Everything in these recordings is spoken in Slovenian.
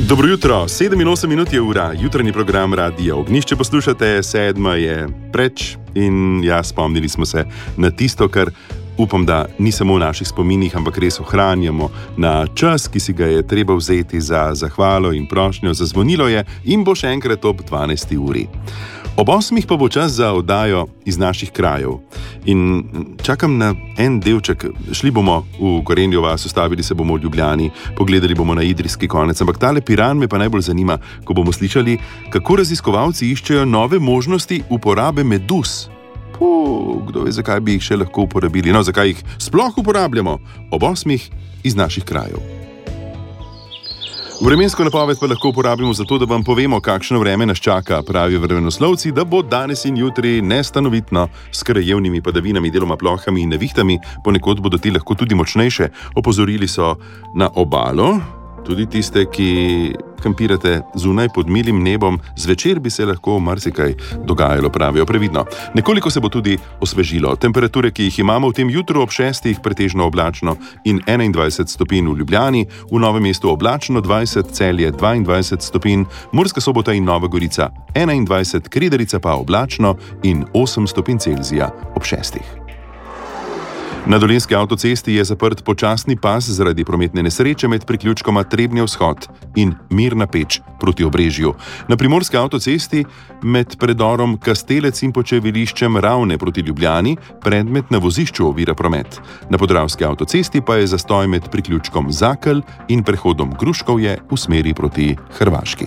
Dobro jutro, 7:08 je ura, jutranji program Radia Ognjišče poslušate, 7 je preč in spomnili smo se na tisto, kar upam, da ni samo v naših spominih, ampak res ohranjamo na čas, ki si ga je treba vzeti za zahvalo in prošnjo. Zazvonilo je in bo še enkrat ob 12. uri. Ob 8. pa bo čas za oddajo iz naših krajev. In čakam na en delček. Šli bomo v Gorenjo vas, ustavili se bomo v Ljubljani, pogledali bomo na idrijski konec. Ampak tale Piran me pa najbolj zanima, ko bomo slišali, kako raziskovalci iščejo nove možnosti uporabe meduz. Kdo ve, zakaj bi jih še lahko uporabili? No, zakaj jih sploh uporabljamo? Ob 8. iz naših krajev. Vremensko napoved pa lahko uporabimo zato, da vam povemo, kakšno vreme nas čaka, pravijo vremenoslovci, da bo danes in jutri nestanovitno s krajevnimi padavinami, deloma plohami in nevihtami, ponekod bodo ti lahko tudi močnejše. Opozorili so na obalo, tudi tiste, ki kampirate zunaj pod milim nebom, zvečer bi se lahko marsikaj dogajalo, pravijo previdno. Nekoliko se bo tudi osvežilo. Temperature, ki jih imamo v tem jutru ob 6, pretežno oblačno in 21 stopinj v Ljubljani, v Novem mestu oblačno 20, Celje 22 stopinj, Murska Sobota in Nova Gorica 21, Kredarica pa oblačno in 8 stopinj Celzija ob 6. Na Dolenjski avtocesti je zaprt počasni pas zaradi prometne nesreče med priključkoma Trebnje vzhod in Mirna Peč proti Obrežju. Na Primorski avtocesti med predorom Kastelec in Počeviliščem Ravne proti Ljubljani predmet na vozišču ovira promet. Na Podravski avtocesti pa je zastoj med priključkom Zakelj in prehodom Gruškovje v smeri proti Hrvaški.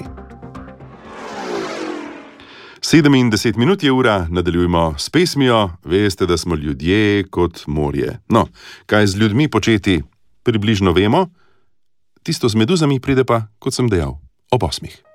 7:10 je ura, nadaljujemo s pesmijo. Veste, da smo ljudje kot morje. No, kaj z ljudmi početi, približno vemo. Tisto z meduzami pride pa, kot sem dejal, ob 8.